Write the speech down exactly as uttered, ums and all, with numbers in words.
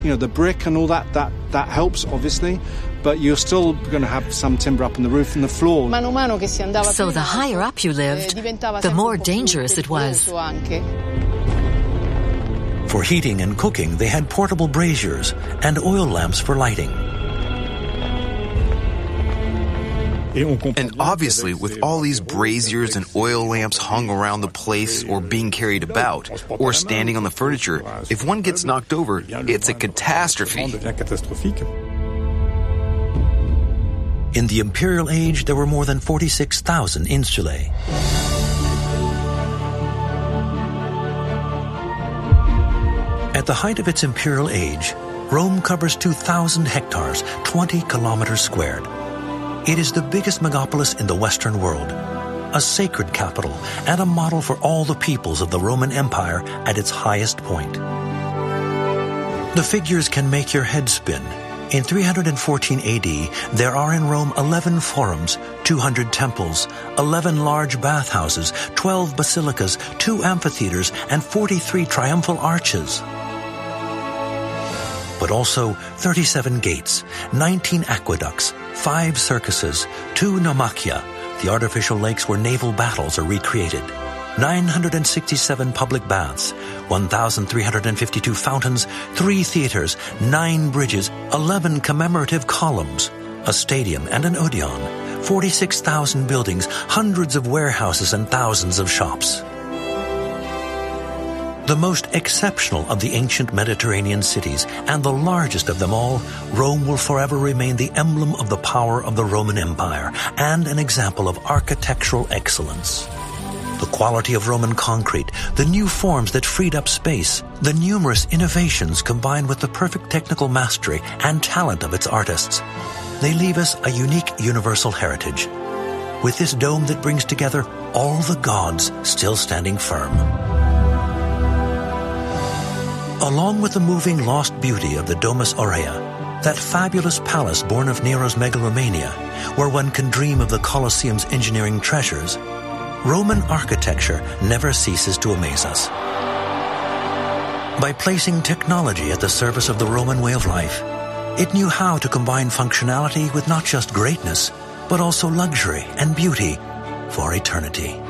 You know, the brick and all that, that, that helps, obviously, but you're still going to have some timber up in the roof and the floor. So the higher up you lived, the more dangerous it was. For heating and cooking, they had portable braziers and oil lamps for lighting. And obviously, with all these braziers and oil lamps hung around the place or being carried about or standing on the furniture, if one gets knocked over, it's a catastrophe. In the Imperial Age, there were more than forty-six thousand insulae. At the height of its Imperial Age, Rome covers two thousand hectares, twenty kilometers squared. It is the biggest megapolis in the Western world, a sacred capital and a model for all the peoples of the Roman Empire at its highest point. The figures can make your head spin. In three hundred fourteen A D, there are in Rome eleven forums, two hundred temples, eleven large bathhouses, twelve basilicas, two amphitheaters, and forty-three triumphal arches. But also thirty-seven gates, nineteen aqueducts, five circuses, two naumachia, the artificial lakes where naval battles are recreated, nine hundred sixty-seven public baths, one thousand three hundred fifty-two fountains, three theaters, nine bridges, eleven commemorative columns, a stadium and an odeon, forty-six thousand buildings, hundreds of warehouses and thousands of shops. The most exceptional of the ancient Mediterranean cities and the largest of them all, Rome will forever remain the emblem of the power of the Roman Empire and an example of architectural excellence. The quality of Roman concrete, the new forms that freed up space, the numerous innovations combined with the perfect technical mastery and talent of its artists, they leave us a unique universal heritage, with this dome that brings together all the gods still standing firm. Along with the moving lost beauty of the Domus Aurea, that fabulous palace born of Nero's megalomania, where one can dream of the Colosseum's engineering treasures, Roman architecture never ceases to amaze us. By placing technology at the service of the Roman way of life, it knew how to combine functionality with not just greatness, but also luxury and beauty for eternity.